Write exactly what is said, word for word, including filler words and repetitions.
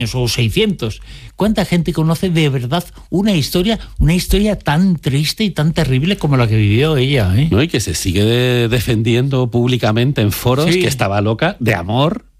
o seiscientos. ¿Cuánta gente conoce de verdad una historia, una historia tan triste y tan terrible como la que vivió ella, ¿eh? No, y que se sigue de- defendiendo públicamente en foros, Sí. que estaba loca de amor